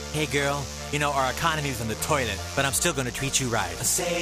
Hey girl, you know our economy's in the toilet, but I'm still gonna treat you right.